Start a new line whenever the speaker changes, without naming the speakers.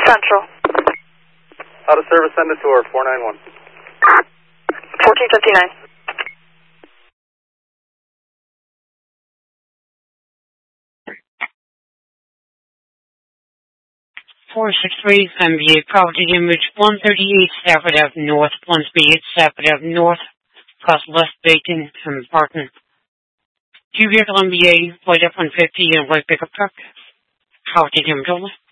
Central.
Out of service, send a tour, 491.
1459.
MBA property image 138 Stafford Ave North, 138 Stafford Ave North, across West Bacon and Barton. Two vehicle MBA, white F-150 and white pickup truck. Property image only.